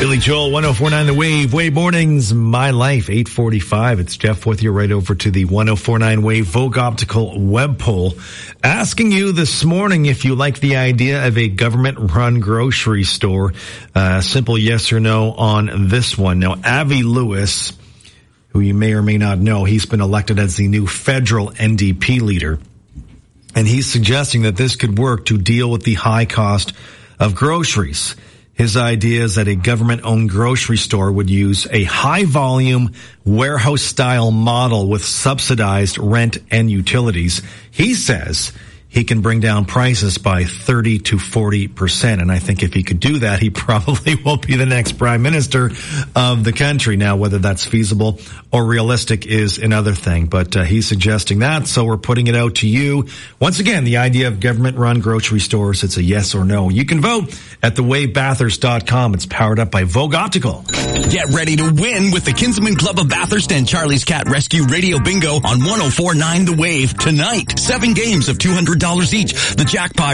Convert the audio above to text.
Billy Joel, 104.9 The Wave. Wave mornings, my life, 8:45. It's Jeff with you right over to the 104.9 Wave Vogue Optical web poll. Asking you this morning if you like the idea of a government-run grocery store. Simple yes or no on this one. Now, Avi Lewis, who you may or may not know, he's been elected as the new federal NDP leader. And he's suggesting that this could work to deal with the high cost of groceries. His idea is that a government-owned grocery store would use a high-volume, warehouse-style model with subsidized rent and utilities. He says he can bring down prices by 30 to 40%. And I think if he could do that, he probably will be the next prime minister of the country. Now, whether that's feasible or realistic is another thing. But he's suggesting that, so we're putting it out to you. Once again, the idea of government-run grocery stores, it's a yes or no. You can vote at thewavebathurst.com. It's powered up by Vogue Optical. Get ready to win with the Kinsman Club of Bathurst and Charlie's Cat Rescue Radio Bingo on 104.9 The Wave tonight. 7 games of $200 each. The jackpot